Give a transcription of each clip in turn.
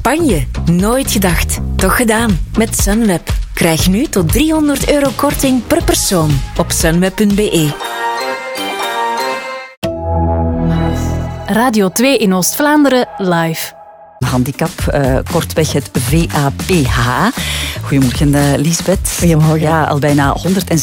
Spanje. Nooit gedacht. Toch gedaan. Met Sunweb. Krijg nu tot €300 korting per persoon op sunweb.be. Radio 2 in Oost-Vlaanderen live. Handicap, kortweg het VAPH. Goedemorgen, Liesbeth. Goedemorgen. Ja, al bijna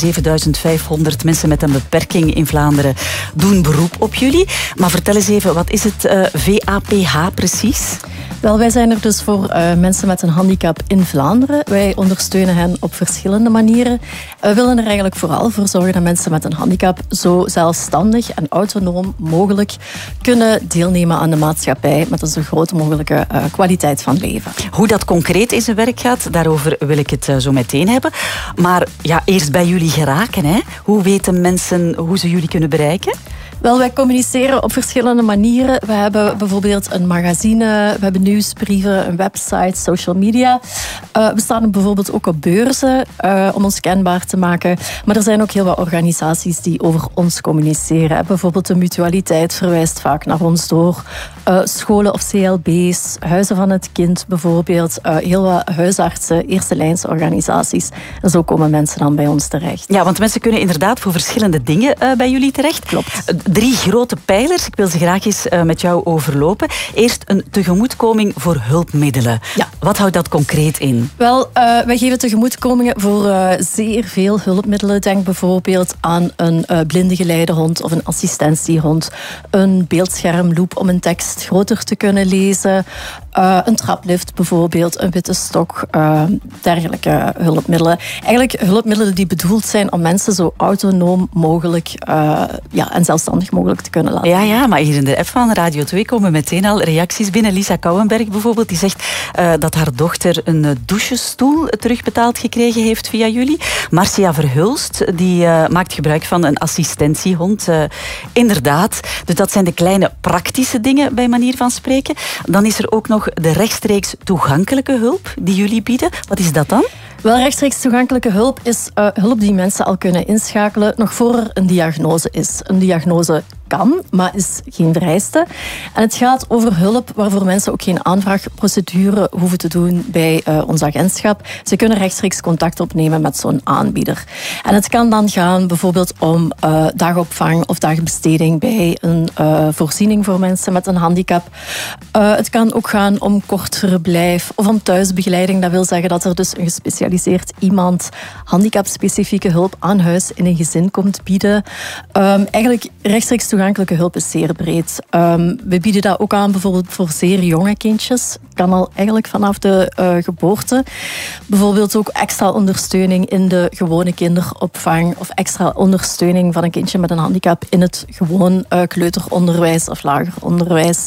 107.500 mensen met een beperking in Vlaanderen doen beroep op jullie. Maar vertel eens even, wat is het VAPH precies? Wel, wij zijn er dus voor mensen met een handicap in Vlaanderen. Wij ondersteunen hen op verschillende manieren. We willen er eigenlijk vooral voor zorgen dat mensen met een handicap zo zelfstandig en autonoom mogelijk kunnen deelnemen aan de maatschappij met een zo groot mogelijke kwaliteit van leven. Hoe dat concreet in zijn werk gaat, daarover wil ik het zo meteen hebben. Maar ja, eerst bij jullie geraken. Hè? Hoe weten mensen hoe ze jullie kunnen bereiken? Wel, wij communiceren op verschillende manieren. We hebben bijvoorbeeld een magazine, we hebben nieuwsbrieven, een website, social media. We staan bijvoorbeeld ook op beurzen om ons kenbaar te maken. Maar er zijn ook heel wat organisaties die over ons communiceren. Bijvoorbeeld de Mutualiteit verwijst vaak naar ons door. Scholen of CLB's, Huizen van het Kind bijvoorbeeld. Heel wat huisartsen, eerste lijnsorganisaties. En zo komen mensen dan bij ons terecht. Ja, want mensen kunnen inderdaad voor verschillende dingen bij jullie terecht. Klopt. 3 grote pijlers. Ik wil ze graag eens met jou overlopen. Eerst een tegemoetkoming voor hulpmiddelen. Ja. Wat houdt dat concreet in? Wel, wij geven tegemoetkomingen voor zeer veel hulpmiddelen. Denk bijvoorbeeld aan een blinde geleidehond of een assistentiehond. Een beeldschermloop om een tekst groter te kunnen lezen. Een traplift bijvoorbeeld, een witte stok, dergelijke hulpmiddelen. Eigenlijk hulpmiddelen die bedoeld zijn om mensen zo autonoom mogelijk en zelfstandig mogelijk te kunnen laten. Ja, maar hier in de app van Radio 2 komen meteen al reacties binnen. Lisa Kouwenberg bijvoorbeeld, die zegt dat haar dochter een douchestoel terugbetaald gekregen heeft via jullie. Marcia Verhulst, die maakt gebruik van een assistentiehond. Inderdaad, dus dat zijn de kleine praktische dingen bij manier van spreken. Dan is er ook nog de rechtstreeks toegankelijke hulp die jullie bieden. Wat is dat dan? Wel, rechtstreeks toegankelijke hulp is hulp die mensen al kunnen inschakelen nog voor er een diagnose is. Een diagnose kan, maar is geen vereiste. En het gaat over hulp waarvoor mensen ook geen aanvraagprocedure hoeven te doen bij ons agentschap. Ze kunnen rechtstreeks contact opnemen met zo'n aanbieder. En het kan dan gaan bijvoorbeeld om dagopvang of dagbesteding bij een voorziening voor mensen met een handicap. Het kan ook gaan om kort verblijf of om thuisbegeleiding. Dat wil zeggen dat er dus een gespecialiseerd iemand handicapspecifieke hulp aan huis in een gezin komt bieden. Eigenlijk rechtstreeks toegankelijke hulp is zeer breed. We bieden dat ook aan bijvoorbeeld voor zeer jonge kindjes. Kan al eigenlijk vanaf de geboorte. Bijvoorbeeld ook extra ondersteuning in de gewone kinderopvang of extra ondersteuning van een kindje met een handicap in het gewoon kleuteronderwijs of lager onderwijs.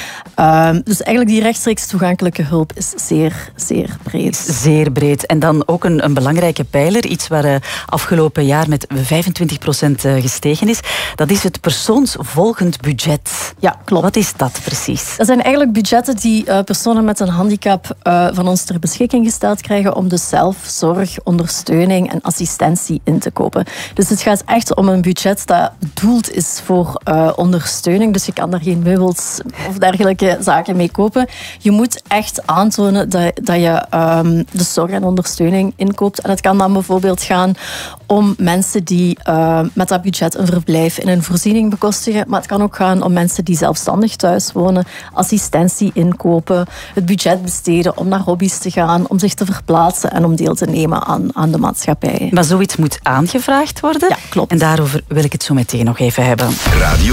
Dus eigenlijk die rechtstreeks toegankelijke hulp is zeer, zeer breed. Zeer breed. En dan ook een belangrijke pijler, iets waar afgelopen jaar met 25% gestegen is. Dat is het persoonsvolgend budget. Ja, klopt. Wat is dat precies? Dat zijn eigenlijk budgetten die personen met een handicap van ons ter beschikking gesteld krijgen om dus zelf zorg, ondersteuning en assistentie in te kopen. Dus het gaat echt om een budget dat bedoeld is voor ondersteuning. Dus je kan daar geen meubels of dergelijke zaken mee kopen. Je moet echt aantonen dat je de zorg en ondersteuning inkoopt. En het kan dan bijvoorbeeld gaan om mensen die met dat budget een verblijf in een voorziening bekostigen. Maar het kan ook gaan om mensen die zelfstandig thuis wonen, assistentie inkopen, het budget besteden om naar hobby's te gaan, om zich te verplaatsen en om deel te nemen aan de maatschappij. Maar zoiets moet aangevraagd worden. Ja, klopt. En daarover wil ik het zo meteen nog even hebben.